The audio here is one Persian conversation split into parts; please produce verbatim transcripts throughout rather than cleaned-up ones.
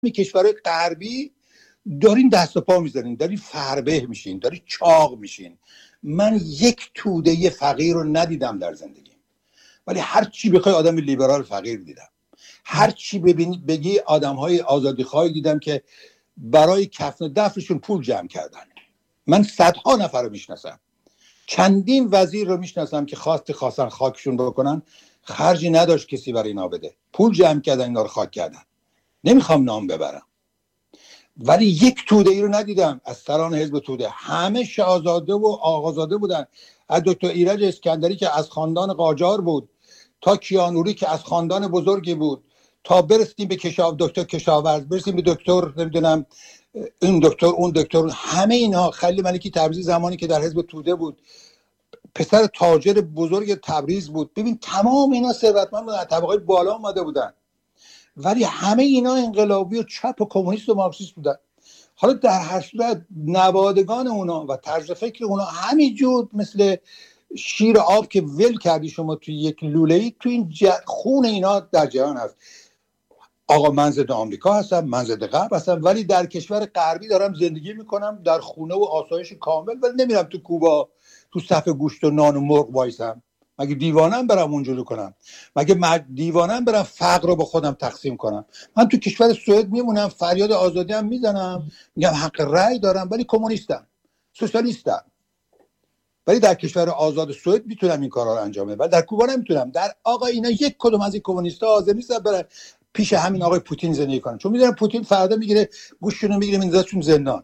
کشورهای غربی دارین دست و پا میذارین، دارین فربه میشین، دارین چاق میشین. من یک توده فقیر رو ندیدم در زندگی، ولی هر چی بخوای آدم لیبرال فقیر دیدم. هر چی ببینی بگی آدم‌های آزادیخواه دیدم که برای کفن و دفنشون پول جمع کردن. من صدها نفر رو میشناسم، چندین وزیر رو میشناسم که خواست خواستن خاکشون بکنن، خرجی نداشت کسی برای اینا بده، پول جمع کردن اینا رو خاک کردن. نمیخوام نام ببرم، ولی یک توده ای رو ندیدم از سران حزب توده. همه شاهزاده و آقازاده بودن، از دکتر ایرج اسکندری که از خاندان قاجار بود تا کیانوری که از خاندان بزرگی بود، تا برسیم به کشاو دکتر کشاورز، برسیم به دکتر نمیدونم این دکتر اون دکتر، همه اینها. خلیل ملکی تبریزی زمانی که در حزب توده بود پسر تاجر بزرگ تبریز بود. ببین تمام اینا ثروتمند بودن، طبقه بالا اومده بودن، ولی همه اینا انقلابی و چپ و کمونیست و مارکسیست بودن. حالا در هر صورت نوادگان اونا و طرز فکر اونا همینجور مثل شیر آب که ول کردی شما توی یک لوله‌ای، توی این ج... خون اینا در جهان هست. آقا من ضد آمریکا هستم، من ضد غرب هستم، ولی در کشور غربی دارم زندگی میکنم در خونه و آسایش کامل، ولی نمیرم تو کوبا تو صف گوشت و نان و مرغ وایسم. مگه دیوانم برم اونجوری کنم؟ مگه دیوانم برم فقر رو با خودم تقسیم کنم؟ من تو کشور سوئد میمونم، فریاد آزادی هم میزنم، میگم حق رأی دارم، ولی کمونیستم، سوسیالیستم. ولی در کشور آزاد سوئد میتونم این کارا رو انجام بدم، ولی در کوبا نمیتونم. در آقا اینا یک کدوم از این کمونیست‌ها حاضر نیستن برن پیش همین آقای پوتین زندگی کنن، چون میدونن پوتین فردا میگیره گوششون رو میگیره میندازشون زندان.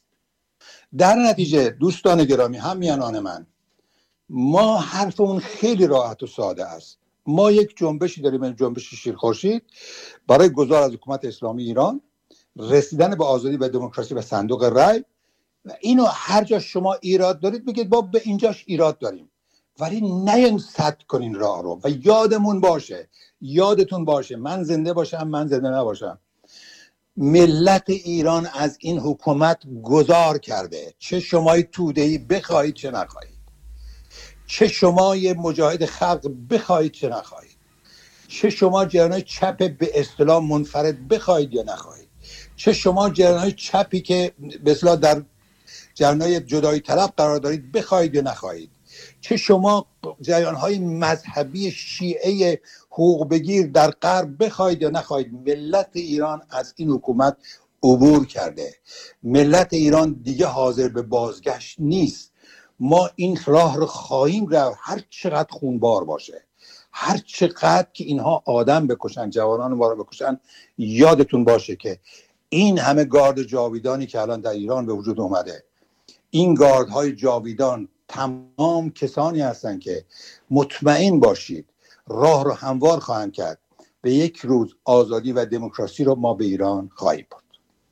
در نتیجه دوستان گرامی، همیهنان من، ما حرفمون خیلی راحت و ساده است. ما یک جنبشی داریم، جنبش شیرخورشید، برای گذار از حکومت اسلامی ایران، رسیدن به آزادی و دموکراسی و صندوق رای. و اینو هر جا شما ایراد دارید بگید ما به اینجاش ایراد داریم، ولی نیاین سد کنین راه رو. و یادمون باشه، یادتون باشه، من زنده باشم من زنده نباشم، ملت ایران از این حکومت گذار کرده، چه شمای توده‌ای بخواهید چه نخواهید، چه شما یه مجاهد خلق بخواهید چه نخواهید، چه شما جریان‌های چپ به اصطلاح منفرد بخواهید یا نخواهید، چه شما جریان‌های چپی که به اصطلاح در جریان‌های جدایی طلب قرار دارید بخواهید یا نخواهید، چه شما جریان‌های مذهبی شیعه حقوق بگیر در غرب بخواهید یا نخواهید، ملت ایران از این حکومت عبور کرده. ملت ایران دیگه حاضر به بازگشت نیست. ما این راه رو خواهیم رفت هر چقدر خونبار باشه، هر چقدر که اینها آدم بکشن، جوانان ما رو بکشن. یادتون باشه که این همه گارد جاویدانی که الان در ایران به وجود اومده، این گاردهای جاویدان تمام کسانی هستن که مطمئن باشید راه رو هموار خواهند کرد. به یک روز آزادی و دموکراسی رو ما به ایران خواهیم برد.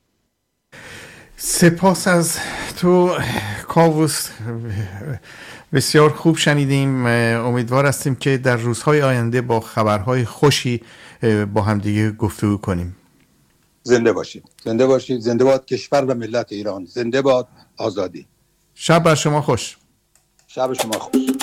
سپاس از تو کاووس، بسیار خوب شنیدیم. امیدوار هستیم که در روزهای آینده با خبرهای خوشی با هم دیگه گفتگو کنیم. زنده باشید، زنده باشید، زنده باد کشور و ملت ایران، زنده باد آزادی. شب بر شما خوش. شب شما خوش.